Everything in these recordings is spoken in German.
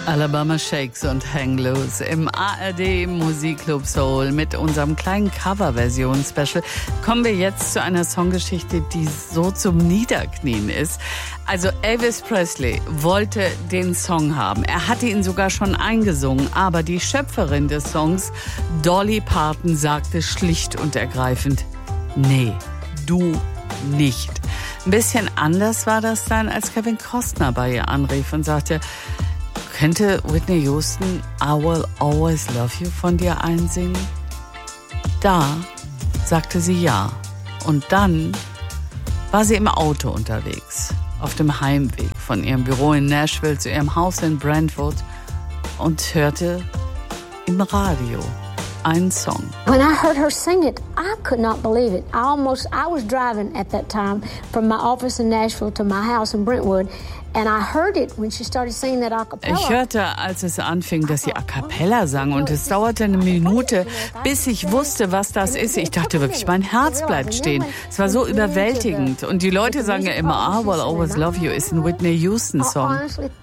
Alabama Shakes und Hang Loose im ARD Musikclub Soul mit unserem kleinen Coverversion-Special kommen wir jetzt zu einer Songgeschichte, die so zum Niederknien ist. Also Elvis Presley wollte den Song haben. Er hatte ihn sogar schon eingesungen, aber die Schöpferin des Songs, Dolly Parton, sagte schlicht und ergreifend: Nee, du nicht. Ein bisschen anders war das dann, als Kevin Costner bei ihr anrief und sagte: Könnte Whitney Houston I Will Always Love You von dir einsingen? Da sagte sie ja. Und dann war sie im Auto unterwegs, auf dem Heimweg von ihrem Büro in Nashville zu ihrem Haus in Brentwood und hörte im Radio einen Song. When I heard her sing it, I could not believe it. I was driving at that time from my office in Nashville to my house in Brentwood. And I heard it when she started singing that a cappella. Ich hörte, als es anfing, dass sie a cappella sang, und es dauerte eine Minute, bis ich wusste, was das ist. Ich dachte wirklich, mein Herz bleibt stehen. Es war so überwältigend. Und die Leute sagen ja immer, I Will Always Love You ist ein Whitney Houston Song.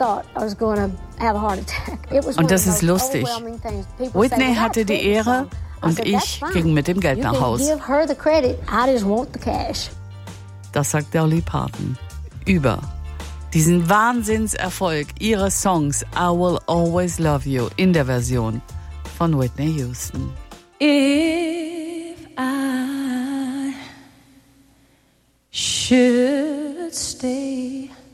Und das ist lustig. Whitney hatte die Ehre und ich ging mit dem Geld nach Haus. Das sagt Dolly Parton über diesen Wahnsinnserfolg ihres Songs I Will Always Love You in der Version von Whitney Houston. If I should stay